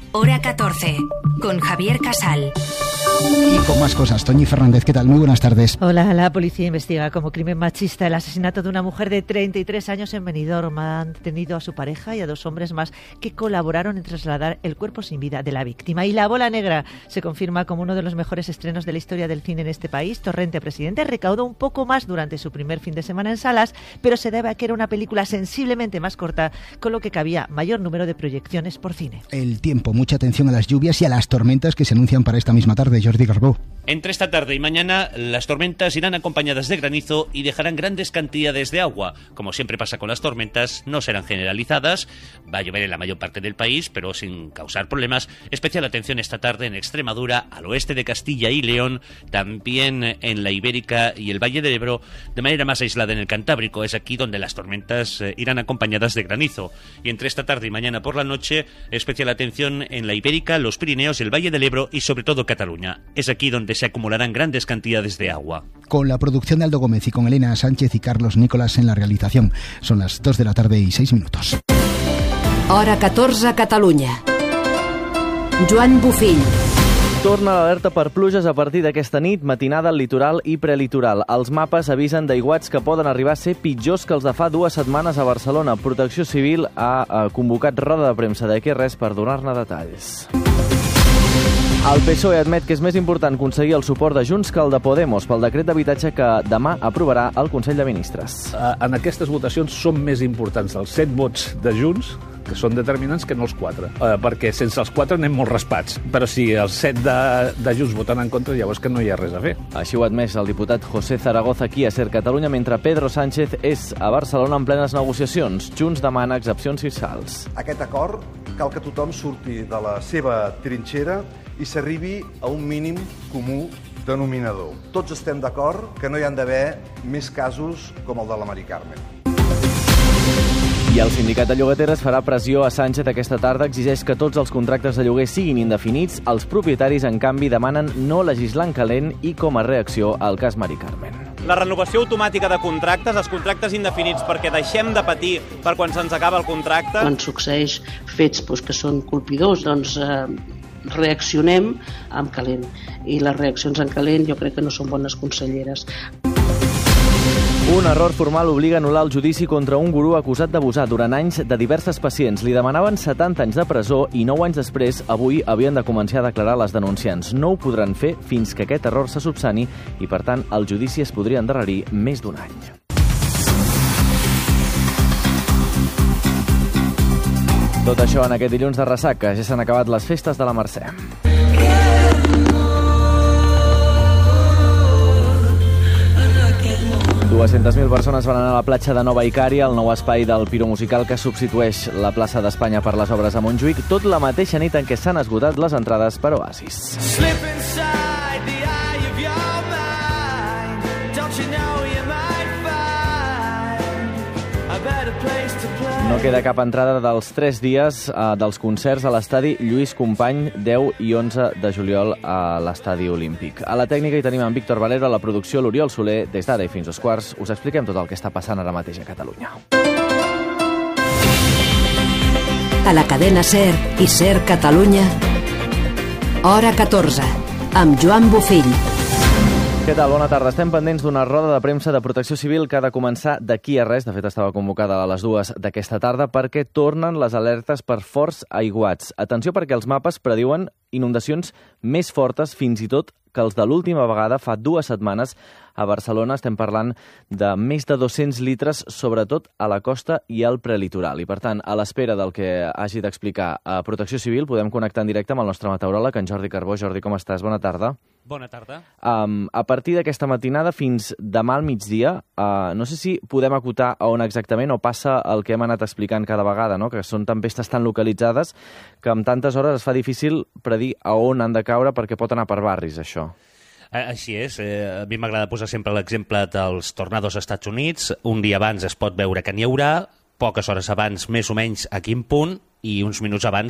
Hora 14, con Javier Casal. Y con más cosas, Toñi Fernández, ¿qué tal? Muy buenas tardes. Hola, la policía investiga como crimen machista el asesinato de una mujer de 33 años en Benidorm. Han detenido a su pareja y a 2 hombres más que colaboraron en trasladar el cuerpo sin vida de la víctima. Y La Bola Negra se confirma como uno de los mejores estrenos de la historia del cine en este país. Torrente Presidente recaudó un poco más durante su primer fin de semana en salas, pero se debe a que era una película sensiblemente más corta, con lo que cabía mayor número de proyecciones por cine. El tiempo, mucha atención a las lluvias y a las tormentas que se anuncian para esta misma tarde. Jordi Garbó. Entre esta tarde y mañana, las tormentas irán acompañadas de granizo y dejarán grandes cantidades de agua. Como siempre pasa con las tormentas, no serán generalizadas. Va a llover en la mayor parte del país, pero sin causar problemas. Especial atención esta tarde en Extremadura, al oeste de Castilla y León, también en la Ibérica y el Valle del Ebro, de manera más aislada en el Cantábrico. Es aquí donde las tormentas irán acompañadas de granizo. Y entre esta tarde y mañana por la noche, especial atención en la Ibérica, los Pirineos, el Valle del Ebro y sobre todo Cataluña. Es aquí donde se acumularán grandes cantidades de agua. Con la producción de Aldo Gómez y con Elena Sánchez y Carlos Nicolás en la realización. Son las 2 de la tarde y 6 minutos. Hora 14, Catalunya. Joan Bufill. Torna l'alerta per pluges a partir d'aquesta nit, matinada al litoral i prelitoral. Els mapes avisen d'aiguats que poden arribar a ser pitjors que els de fa 2 setmanes a Barcelona. Protecció Civil ha convocat roda de premsa d'aquí res per donar-ne detalls. El PSOE admet que és més important aconseguir el suport de Junts que el de Podemos pel decret d'habitatge que demà aprovarà el Consell de Ministres. En aquestes votacions són més importants els 7 vots de Junts, que són determinants, que no els 4. Perquè sense els 4 anem molt raspats. Però si els 7 de Junts voten en contra, llavors que no hi ha res a fer. Així ho ha admès el diputat José Zaragoza aquí a Ser Catalunya, mentre Pedro Sánchez és a Barcelona en plenes negociacions. Junts demana excepcions fiscals. Aquest acord cal que tothom surti de la seva trinxera i s'arribi a un mínim comú denominador. Tots estem d'acord que no hi han d'haver més casos com el de la Mari Carmen. I el sindicat de llogateres farà pressió a Sánchez aquesta tarda, exigeix que tots els contractes de lloguer siguin indefinits. Els propietaris, en canvi, demanen no legislar en calent i com a reacció al cas Mari Carmen. La renovació automàtica de contractes, els contractes indefinits, perquè deixem de patir per quan se'ns acaba el contracte. Quan succeeix fets que són colpidors, reaccionem en calent. I les reaccions en calent jo crec que no són bones conselleres. Un error formal obliga a anul·lar el judici contra un gurú acusat d'abusar durant anys de diverses pacients. Li demanaven 70 anys de presó i 9 anys després, avui, havien de començar a declarar les denunciants. No ho podran fer fins que aquest error se subsani i, per tant, el judici es podria endarrerir més d'1 any. Tot això en aquest dilluns de ressaca. Ja s'han acabat les festes de la Mercè. $200.000 persones van anar a la platja de Nova Icària, el nou espai del Piro Musical que substitueix la plaça d'Espanya per les obres a Montjuïc, tot la mateixa nit en què s'han esgotat les entrades per Oasis. No queda cap entrada dels 3 dies dels concerts a l'estadi Lluís Company, 10 i 11 de juliol a l'estadi Olímpic. A la tècnica hi tenim en Víctor Valera, a la producció l'Oriol Soler. Des d'ara i fins als quarts us expliquem tot el que està passant ara mateix a Catalunya. A la cadena SER i SER Catalunya, Hora 14, amb Joan Bufill. Què tal? Bona tarda. Estem pendents d'una roda de premsa de Protecció Civil que ha de començar d'aquí a res. De fet, estava convocada a les 2 d'aquesta tarda perquè tornen les alertes per forts aiguats. Atenció perquè els mapes prediuen inundacions més fortes fins i tot que els de l'última vegada, fa 2 setmanes, a Barcelona. Estem parlant de més de 200 litres, sobretot a la costa i al prelitoral. I, per tant, a l'espera del que hagi d'explicar a Protecció Civil, podem connectar en directe amb el nostre meteoròleg, en Jordi Carbó. Jordi, com estàs? Bona tarda. Bona tarda. A partir d'aquesta matinada fins demà al migdia, no sé si podem acotar a on exactament o passa el que hem anat explicant cada vegada, no? Que són tempestes tan localitzades que amb tantes hores es fa difícil predir a on han de caure perquè pot anar per barris, això. Així és. A mi m'agrada posar sempre l'exemple dels tornados als Estats Units. Un dia abans es pot veure que n'hi haurà, poques hores abans, més o menys, a quin punt, i uns minuts abans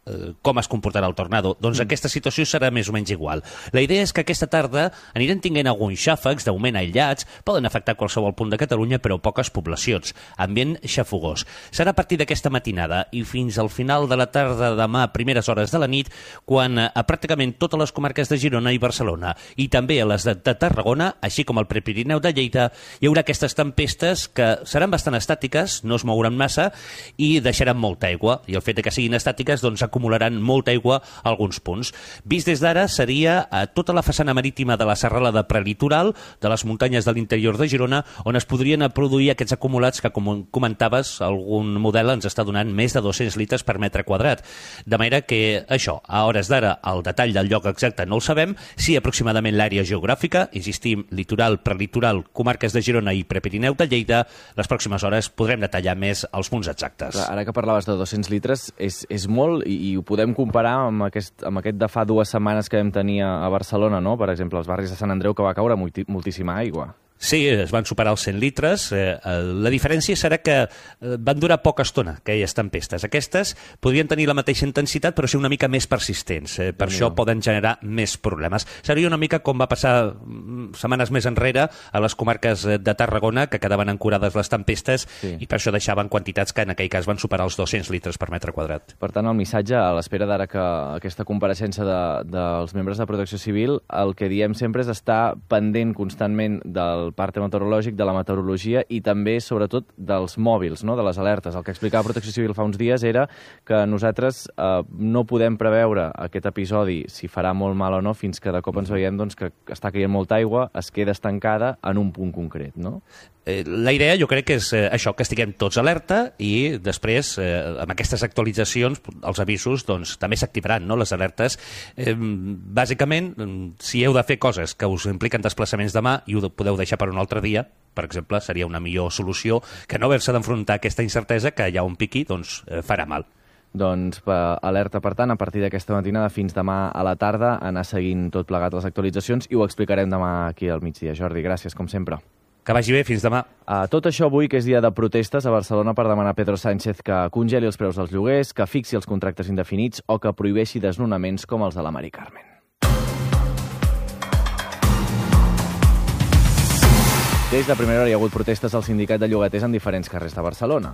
com es comportarà el tornado. Doncs aquesta situació serà més o menys igual. La idea és que aquesta tarda anirem tinguent alguns xàfecs d'augment aïllats, poden afectar qualsevol punt de Catalunya, però poques poblacions. Ambient xafogós. Serà a partir d'aquesta matinada i fins al final de la tarda demà, primeres hores de la nit, quan a pràcticament totes les comarques de Girona i Barcelona i també a les de Tarragona, així com al Prepirineu de Lleida, hi haurà aquestes tempestes que seran bastant estàtiques, no es mouran massa i deixaran molta aigua. I el fet que siguin estàtiques doncs acumularan molta aigua a alguns punts. Vist des d'ara seria a tota la façana marítima de la serralada prelitoral, de les muntanyes de l'interior de Girona, on es podrien produir aquests acumulats que, com comentaves, algun model ens està donant més de 200 litres per metre quadrat. De manera que això, a hores d'ara, el detall del lloc exacte no el sabem, sí aproximadament l'àrea geogràfica, insistim, litoral, prelitoral, comarques de Girona i Prepirineu de Lleida, les pròximes hores podrem detallar més els punts exactes. Ara que parlaves de 200 litres, és molt, i ho podem comparar amb aquest de fa 2 setmanes que vam tenir a Barcelona, no? Per exemple, els barris de Sant Andreu, que va caure moltíssima aigua. Sí, es van superar els 100 litres. La diferència serà que van durar poca estona, aquelles tempestes. Aquestes podrien tenir la mateixa intensitat, però ser una mica més persistents. Per això poden generar més problemes. Seria una mica com va passar setmanes més enrere a les comarques de Tarragona, que quedaven ancorades les tempestes, i per això deixaven quantitats que en aquell cas van superar els 200 litres per metre quadrat. Per tant, el missatge, a l'espera d'ara que aquesta compareixença dels membres de Protecció Civil, el que diem sempre és estar pendent constantment del part meteorològic, de la meteorologia i també, sobretot, dels mòbils, no? De les alertes. El que explicava Protecció Civil fa uns dies era que nosaltres no podem preveure aquest episodi, si farà molt mal o no, fins que de cop ens veiem doncs, que està caient molta aigua, es queda estancada en un punt concret, no? La idea jo crec que és això, que estiguem tots alerta i després, amb aquestes actualitzacions, els avisos doncs, també s'activaran, no?, les alertes. Bàsicament, si heu de fer coses que us impliquen desplaçaments demà i ho podeu deixar per un altre dia, per exemple, seria una millor solució que no haver-se d'enfrontar aquesta incertesa que allà on piqui doncs, farà mal. Doncs alerta, per tant, a partir d'aquesta matinada fins demà a la tarda, anar seguint tot plegat les actualitzacions i ho explicarem demà aquí al migdia. Jordi, gràcies, com sempre. Que vagi bé, fins demà. Tot això avui, que és dia de protestes a Barcelona per demanar a Pedro Sánchez que congeli els preus dels lloguers, que fixi els contractes indefinits o que prohibeixi desnonaments com els de la Mari Carmen. Des de primera hora hi ha hagut protestes al sindicat de llogaters en diferents carrers de Barcelona.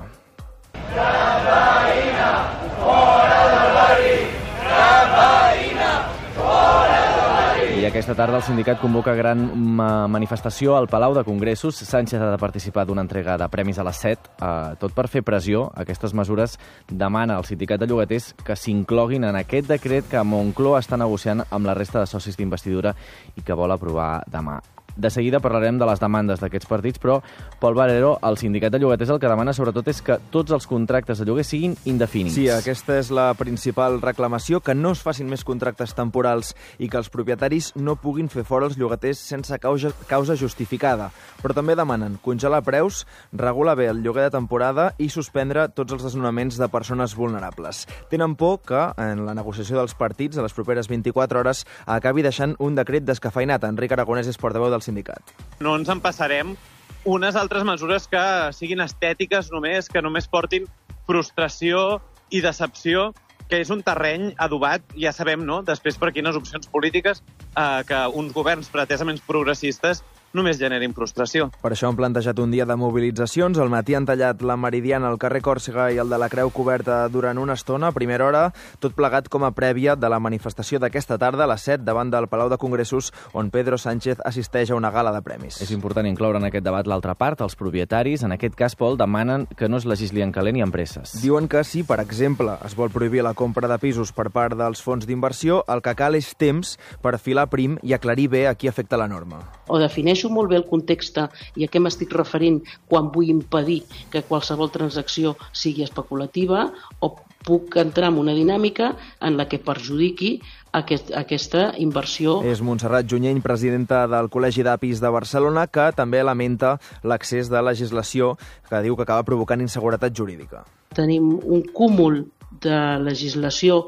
Gran veïna, fora del barri! Gran veïna, fora del barri! I aquesta tarda el sindicat convoca gran manifestació al Palau de Congressos. Sánchez ha de participar d'una entrega de premis a les 7. Tot per fer pressió, aquestes mesures demana al sindicat de llogaters que s'incloguin en aquest decret que Moncloa està negociant amb la resta de socis d'investidura i que vol aprovar demà. De seguida parlarem de les demandes d'aquests partits, però Pol Valero, el sindicat de llogaters, el que demana sobretot és que tots els contractes de lloguer siguin indefinits. Sí, aquesta és la principal reclamació, que no es facin més contractes temporals i que els propietaris no puguin fer fora els llogaters sense causa justificada. Però també demanen congelar preus, regular bé el lloguer de temporada i suspendre tots els desnonaments de persones vulnerables. Tenen por que, en la negociació dels partits, a les properes 24 hores, acabi deixant un decret descafeinat. Enric Aragonès és portaveu del sindicat. No ens en passarem unes altres mesures que siguin estètiques només, que només portin frustració i decepció, que és un terreny adobat, ja sabem, no?, després per quines opcions polítiques, que uns governs pretesament progressistes només generin frustració. Per això han plantejat un dia de mobilitzacions. Al matí han tallat la Meridiana al carrer Còrsega i el de la Creu Coberta durant una estona, a primera hora, tot plegat com a prèvia de la manifestació d'aquesta tarda a les 7 davant del Palau de Congressos, on Pedro Sánchez assisteix a una gala de premis. És important incloure en aquest debat l'altra part, els propietaris. En aquest cas, Pol, demanen que no es legisli en calent i empreses. Diuen que si, per exemple, es vol prohibir la compra de pisos per part dels fons d'inversió, el que cal és temps per filar prim i aclarir bé a qui afecta la norma. O defineixo molt bé el context i a què m'estic referint quan vull impedir que qualsevol transacció sigui especulativa, o puc entrar en una dinàmica en la que perjudiqui aquesta inversió. És Montserrat Junyent, presidenta del Col·legi d'Apis de Barcelona, que també lamenta l'accés de legislació que diu que acaba provocant inseguretat jurídica. Tenim un cúmul de legislació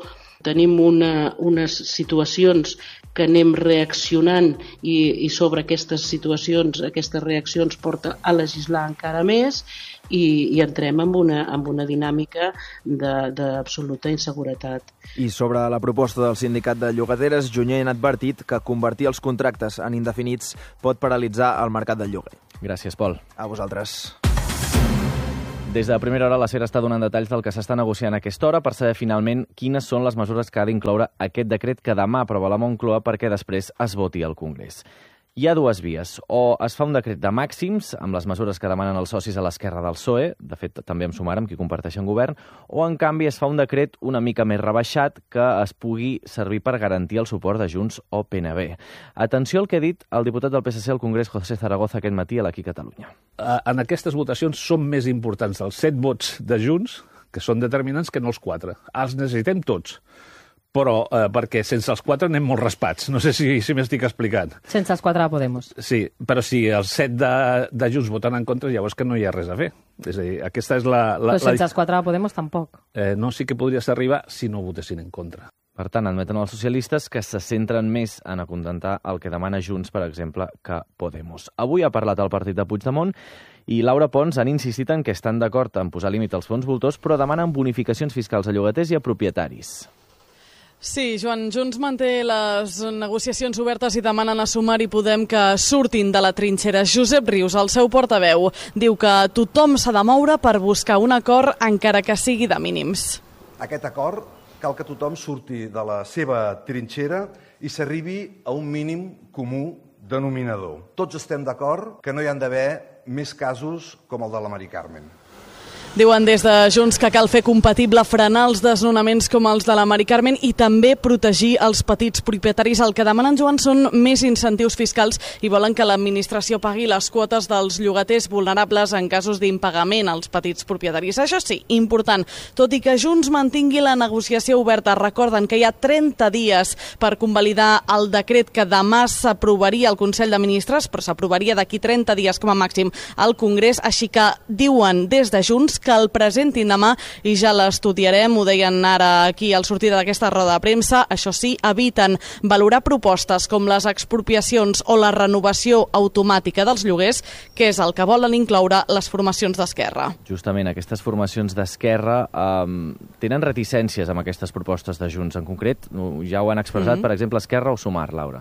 tenim unes situacions que anem reaccionant i sobre aquestes situacions, aquestes reaccions porta a legislar encara més i entrem en una dinàmica d'absoluta inseguretat. I sobre la proposta del sindicat de llogateres, Junyent ha advertit que convertir els contractes en indefinits pot paralitzar el mercat del lloguer. Gràcies, Pol. A vosaltres. Des de primera hora, la SER està donant detalls del que s'està negociant a aquesta hora per saber finalment quines són les mesures que ha d'incloure aquest decret que demà aprova la Moncloa perquè després es voti al Congrés. Hi ha dues vies. O es fa un decret de màxims, amb les mesures que demanen els socis a l'esquerra del PSOE, de fet també amb Sumar, amb qui comparteixen govern, o en canvi es fa un decret una mica més rebaixat que es pugui servir per garantir el suport de Junts o PNB. Atenció al que ha dit el diputat del PSC al Congrés, José Zaragoza, aquest matí a l'Aquí Catalunya. En aquestes votacions són més importants els 7 vots de Junts, que són determinants, que no els 4. Els necessitem tots. Però perquè sense els 4 anem molt raspats. No sé si m'estic explicant. Sense els 4 de Podemos. Sí, però si els 7 de Junts voten en contra, llavors que no hi ha res a fer. És a dir, aquesta és però sense els 4 de Podemos tampoc. No, sí que podries arribar si no votessin en contra. Per tant, admeten els socialistes que se centren més en acontentar el que demana Junts, per exemple, que Podemos. Avui ha parlat el partit de Puigdemont i Laura Pons han insistit en que estan d'acord en posar límit als fons voltors, però demanen bonificacions fiscals a llogaters i a propietaris. Sí, Joan, Junts manté les negociacions obertes i demanen a Sumar i Podem que surtin de la trinxera. Josep Rius, el seu portaveu, diu que tothom s'ha de moure per buscar un acord encara que sigui de mínims. Aquest acord cal que tothom surti de la seva trinxera i s'arribi a un mínim comú denominador. Tots estem d'acord que no hi han d'haver més casos com el de la Mari Carmen. Diuen des de Junts que cal fer compatible frenar els desnonaments com els de la Mari Carmen i també protegir els petits propietaris. El que demanen, Joan, són més incentius fiscals i volen que l'administració pagui les quotes dels llogaters vulnerables en casos d'impagament als petits propietaris. Això sí, important, tot i que Junts mantingui la negociació oberta, recorden que hi ha 30 dies per convalidar el decret que demà s'aprovaria al Consell de Ministres, però s'aprovaria d'aquí 30 dies com a màxim al Congrés, així que diuen des de Junts que el presentin demà i ja l'estudiarem, ho deien ara aquí al sortir d'aquesta roda de premsa. Això sí, eviten valorar propostes com les expropiacions o la renovació automàtica dels lloguers, que és el que volen incloure les formacions d'esquerra. Justament, aquestes formacions d'esquerra tenen reticències amb aquestes propostes de Junts. En concret, ja ho han expressat, per exemple, Esquerra o Sumar, Laura.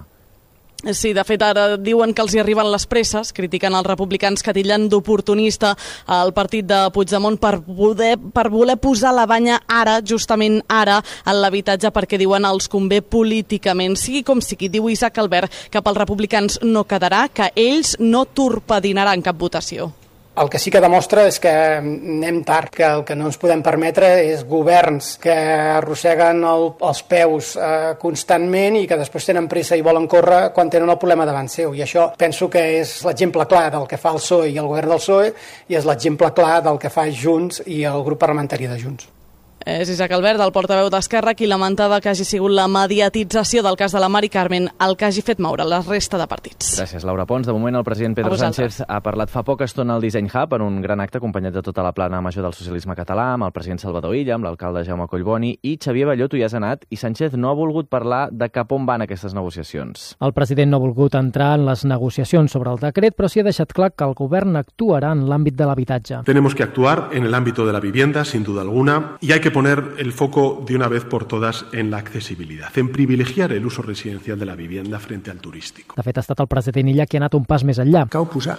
Sí, de fet, ara diuen que els hi arriben les presses, critiquen els republicans que titllen d'oportunista al partit de Puigdemont per voler posar la banya ara, justament ara, en l'habitatge perquè diuen els convé políticament. Sigui com sigui, diu Isaac Albert, que pels republicans no quedarà, que ells no torpedinaran cap votació. El que sí que demostra és que anem tard, que el que no ens podem permetre és governs que arrosseguen els peus constantment i que després tenen pressa i volen córrer quan tenen el problema davant seu. I això penso que és l'exemple clar del que fa el PSOE i el govern del PSOE i és l'exemple clar del que fa Junts i el grup parlamentari de Junts. És Isaac Albert, el portaveu d'Esquerra, qui lamentava que hagi sigut la mediatització del cas de la Mari Carmen el que hagi fet moure la resta de partits. Gràcies, Laura Pons. De moment, el president Pedro Sánchez ha parlat fa poca estona al Design Hub en un gran acte acompanyat de tota la plana major del socialisme català, amb el president Salvador Illa, amb l'alcalde Jaume Collboni i Xavier Balló. Tu hi has anat i Sánchez no ha volgut parlar de cap on van aquestes negociacions. El president no ha volgut entrar en les negociacions sobre el decret, però sí ha deixat clar que el govern actuarà en l'àmbit de l'habitatge. Tenemos que actuar en el ámbito de la vivienda, sin duda alguna, y hay que poner el foco de una vez por todas en la accesibilidad, en privilegiar el uso residencial de la vivienda frente al turístico. De fet, ha estat el president Illa qui ha anat un pas més enllà. Cal posar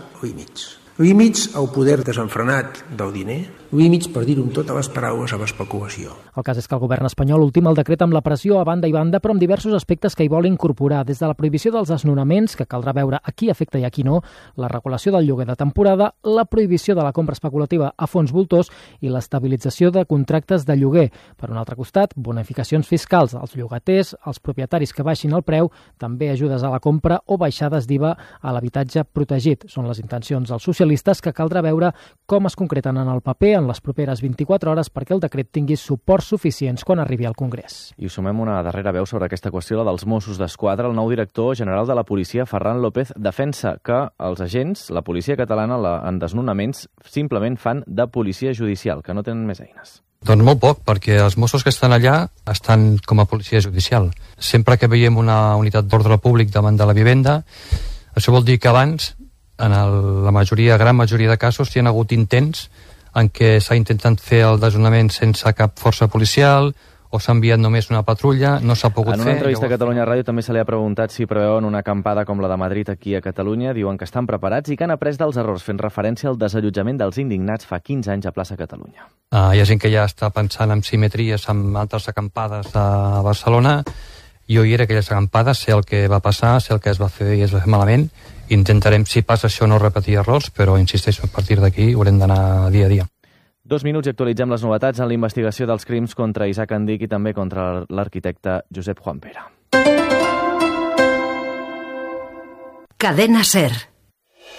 límits al poder desenfrenat del diner, límits, per dir-ho amb totes les paraules, a l'especulació. El cas és que el govern espanyol ultima el decret amb la pressió a banda i banda, però amb diversos aspectes que hi vol incorporar, des de la prohibició dels desnonaments, que caldrà veure a qui afecta i a qui no, la regulació del lloguer de temporada, la prohibició de la compra especulativa a fons voltors i l'estabilització de contractes de lloguer. Per un altre costat, bonificacions fiscals als llogaters, als propietaris que baixin el preu, també ajudes a la compra o baixades d'IVA a l'habitatge protegit. Són les intencions dels socialistes que caldrà veure com es concreten en el paper en les properes 24 hores perquè el decret tingui suports suficients quan arribi al Congrés. I us sumem una darrera veu sobre aquesta qüestió, la dels Mossos d'Esquadra. El nou director general de la policia, Ferran López, defensa que els agents, la policia catalana, en desnonaments, simplement fan de policia judicial, que no tenen més eines. Doncs molt poc, perquè els Mossos que estan allà estan com a policia judicial. Sempre que veiem una unitat d'ordre públic davant de la vivenda, això vol dir que abans, en la gran majoria de casos, hi ha hagut intents en què s'ha intentat fer el desnonament sense cap força policial, o s'ha enviat només una patrulla, no s'ha pogut fer... En una entrevista a Catalunya Ràdio també se li ha preguntat si preveuen una acampada com la de Madrid aquí a Catalunya. Diuen que estan preparats i que han après dels errors, fent referència al desallotjament dels indignats fa 15 anys a plaça Catalunya. Hi ha gent que ja està pensant en simetries amb altres acampades a Barcelona. Jo hi era aquelles acampades, sé el que va passar, sé el que es va fer i es va fer malament. Intentarem, si passa això, no repetir errors, però insisteixo, a partir d'aquí haurem d'anar dia a dia. 2 minuts i actualitzem les novetats en la investigació dels crims contra Isaac Andic i també contra l'arquitecte Josep Juan Pere. Cadena SER.